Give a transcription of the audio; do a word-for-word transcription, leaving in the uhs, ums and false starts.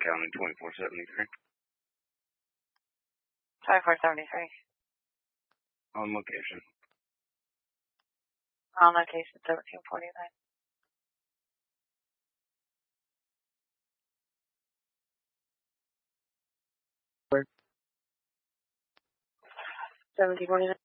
County twenty-four seventy-three. twenty-four seventy-three. On location. On location thirteen forty-nine. seventeen forty-nine.